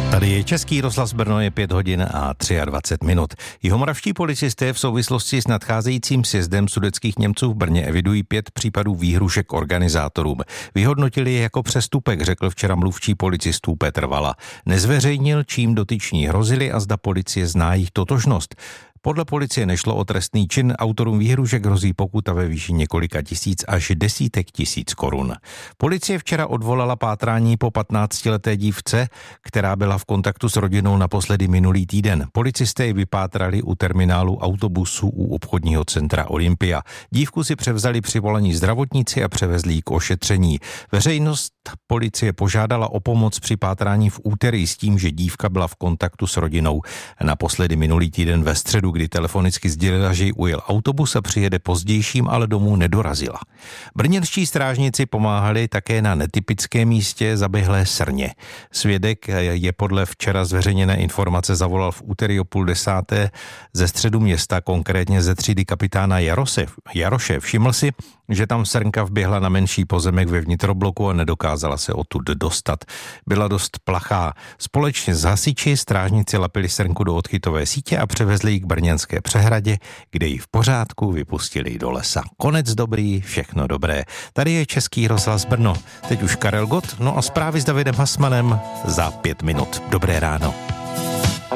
Tady je Český rozhlas Brno, je 5 hodin a 23 minut. Jihomoravští policisté v souvislosti s nadcházejícím sjezdem sudetských Němců v Brně evidují 5 případů výhrušek organizátorům. Vyhodnotili je jako přestupek, řekl včera mluvčí policistů Petr Vala. Nezveřejnil, čím dotyční hrozili a zda policie zná jejich totožnost. Podle policie nešlo o trestný čin, autorům výhrušek hrozí pokuta ve výši několika tisíc až desítek tisíc korun. Policie včera odvolala pátrání po 15leté dívce, která byla v kontaktu s rodinou naposledy minulý týden. Policisté ji vypátrali u terminálu autobusů u obchodního centra Olympia. Dívku si převzali přivolení zdravotníci a převezli ji k ošetření. Veřejnost policie požádala o pomoc při pátrání v úterý s tím, že dívka byla v kontaktu s rodinou naposledy minulý týden ve středu, kdy telefonicky sdělila, že jí ujel autobus a přijede pozdějším, ale domů nedorazila. Brněnští strážníci pomáhali také na netypickém místě zaběhlé srně. Svědek je podle včera zveřejněné informace zavolal v úterý o 9:30 ze středu města, konkrétně ze třídy kapitána Jaroše. Všiml si, že tam srnka vběhla na menší pozemek ve vnitrobloku a nedokázala se odtud dostat. Byla dost plachá. Společně s hasiči strážníci lapili srnku do odchytové sítě a převezli ji k brněnské přehradě, kde ji v pořádku vypustili do lesa. Konec dobrý, všechno dobré. Tady je Český rozhlas Brno. Teď už Karel Gott, no a zprávy s Davidem Hasmanem za 5 minut. Dobré ráno.